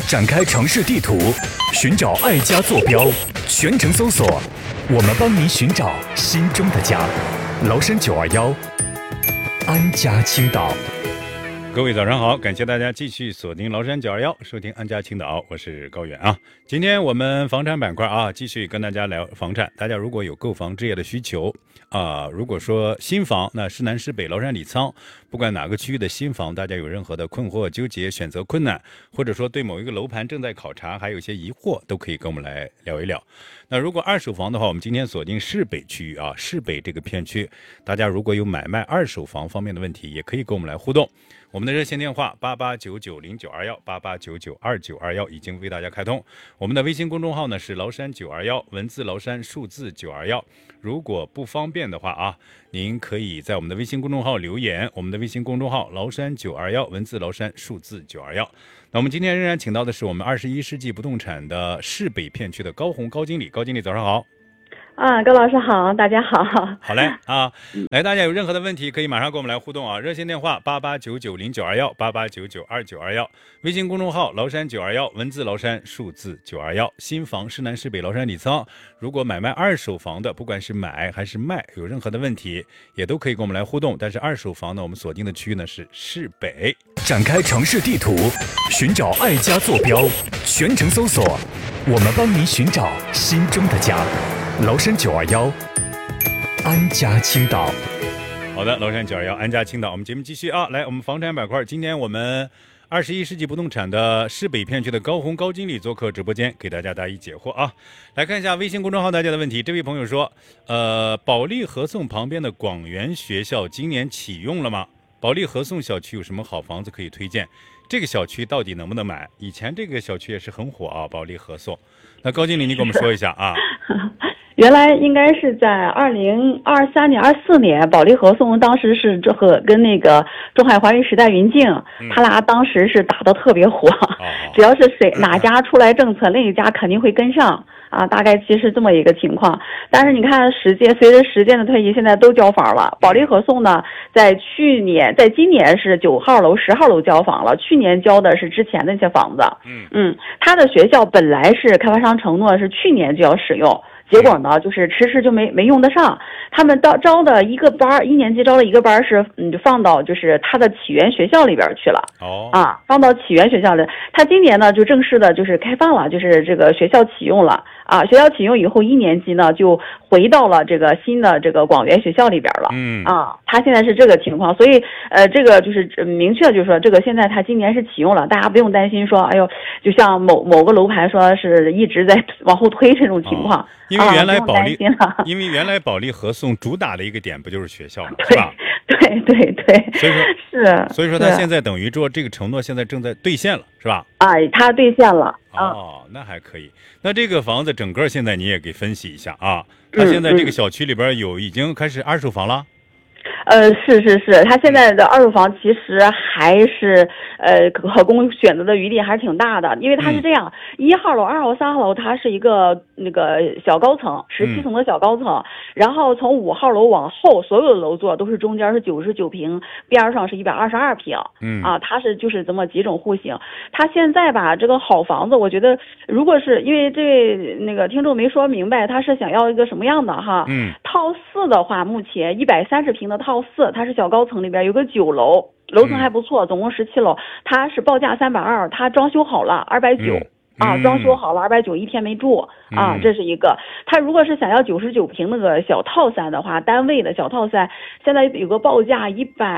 展开城市地图，寻找爱家坐标，全程搜索，我们帮您寻找心中的家。崂山921，安家青岛。 各位早上好，感谢大家继续锁定崂山921，收听安家青岛，我是高远啊。今天我们房产板块啊，继续跟大家聊房产。大家如果有购房置业的需求如果说新房，那市南市北崂山礼仓，不管哪个区域的新房，大家有任何的困惑纠结选择困难，或者说对某一个楼盘正在考察还有一些疑惑，都可以跟我们来聊一聊。那如果二手房的话，我们今天锁定市北区域啊，市北这个片区，大家如果有买卖二手房方面的问题，也可以跟我们来互动。我们的热线电话88990921，88992921已经为大家开通。我们的微信公众号呢是崂山921，文字崂山，数字921。如果不方便的话啊，您可以在我们的微信公众号留言，我们的微信公众号崂山921，文字崂山，数字921。那我们今天仍然请到的是我们21世纪不动产的市北片区的高红高经理，高经理早上好。 高老师好，大家好。 好嘞啊，来，大家有任何的问题可以马上跟我们来互动啊！热线电话88990921，88992921，微信公众号崂山921，文字崂山，数字921。新房市南市北崂山礼仓，如果买卖二手房的，不管是买还是卖，有任何的问题，也都可以跟我们来互动。但是二手房呢，我们锁定的区域呢是市北。 展开城市地图，寻找爱家坐标，全程搜索，我们帮您寻找心中的家。崂山921，安家青岛。 好的，崂山921，安家青岛。我们节目继续啊，来，我们房产板块，今天我们21世纪不动产的市北片区的高红高经理做客直播间，给大家答疑解惑啊。来看一下微信公众号大家的问题。这位朋友说，保利合颂旁边的广元学校今年启用了吗？保利合颂小区有什么好房子可以推荐？这个小区到底能不能买？以前这个小区也是很火啊，保利合颂。那高经理，你给我们说一下啊。 原来应该是在2023年、24年，保利合颂当时是跟那个中海华域时代云境，他俩当时是打得特别火，只要是哪家出来政策，另一家肯定会跟上啊，大概其实这么一个情况。但是你看随着时间的推移，现在都交房了。保利合颂呢，在今年是9号楼、10号楼交房了，去年交的是之前的那些房子。他的学校本来是开发商承诺是去年就要使用。结果呢，就是迟就没用得上。他们招的一个班，1年级招了一个班是就放到就是他的启源学校里边去了。放到启源学校里。他今年呢就正式的就是开放了，就是这个学校启用了啊。学校启用以后，1年级呢就回到了这个新的这个广元学校里边了。他现在是这个情况，所以这个就是明确就是说，这个现在他今年是启用了，大家不用担心说，哎呦，就像某个楼盘说是一直在往后推这种情况。 因为原来保利合颂主打的一个点不就是学校吗？是吧？ 对，所以说他现在等于说这个承诺现在正在兑现了，是吧？ 他兑现了。 那还可以。那这个房子整个现在你也给分析一下啊。他现在这个小区里边已经开始二手房了。 是，他现在的二手房其实还是可供选择的余地还是挺大的，因为它是这样，1号楼、2号楼、3号楼它是一个那个小高层，17层的小高层，然后从5号楼往后，所有的楼座都是中间是99平，边上是122平，它是就是这么几种户型。他现在吧，这个好房子，我觉得如果是因为那个听众没说明白，他是想要一个什么样的哈？套4的话，目前130平的套4，它是小高层里边有个9楼，楼层还不错，总共17楼，它是报价320，它装修好了290。装修好了290，一天没住这是一个。他如果是想要99平那个小套3的话，单位的小套3，现在有个报价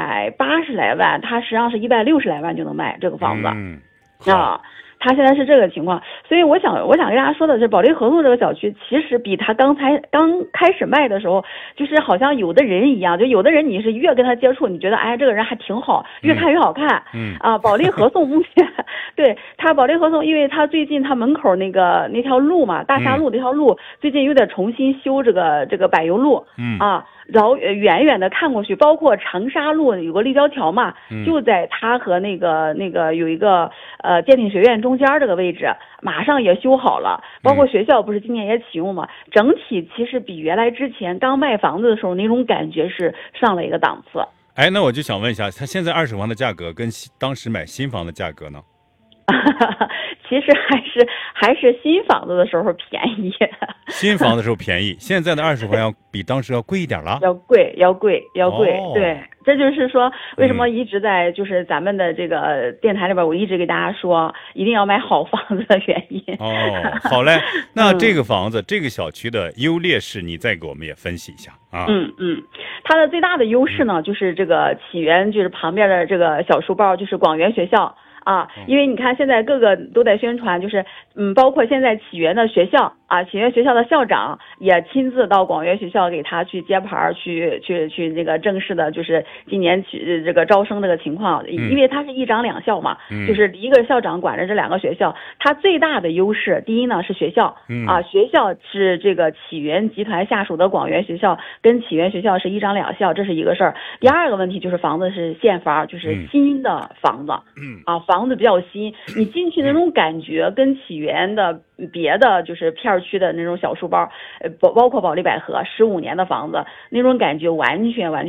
180来万，它实际上是160来万就能卖这个房子。他现在是这个情况，所以我想跟大家说的是，保利合颂这个小区其实比他刚开始卖的时候，就是好像有的人一样，就有的人你是越跟他接触，你觉得这个人还挺好，越看越好看。保利合颂目前对他保利合颂，因为他最近他门口那条路嘛，大沙路那条路最近有点重新修这个柏油路然后远远的看过去，包括长沙路有个立交桥嘛，就在它和那个有一个建鼎学院中间这个位置，马上也修好了。包括学校不是今年也启用嘛，整体其实比原来之前刚卖房子的时候那种感觉是上了一个档次。 那我就想问一下，他现在二手房的价格跟当时买新房的价格呢？ 其实还是新房子的时候便宜， 新房子的时候便宜，现在的二手房要比当时要贵一点了， 要贵。 哦、 对，这就是说为什么一直在就是咱们的这个电台里边，我一直给大家说一定要买好房子的原因。 哦，好嘞，那这个房子、这个小区的优劣势，你再给我们也分析一下啊。 它的最大的优势呢，就是这个启源，就是旁边的这个小书包，就是广元学校。因为你看现在各个都在宣传，就是包括现在启源的学校启源学校的校长也亲自到广元学校给他去揭牌，去这个正式的，就是今年这个招生这个情况，因为他是一长两校嘛，就是一个校长管着这两个学校，他最大的优势，第一呢是学校学校是这个启源集团下属的广元学校跟启源学校是一长两校，这是一个事儿。第二个问题就是房子是现房，就是新的房子，房子比较新，你进去那种感觉跟启源的别的就是片区的那种小书包，包括保利百合15年的房子那种感觉完全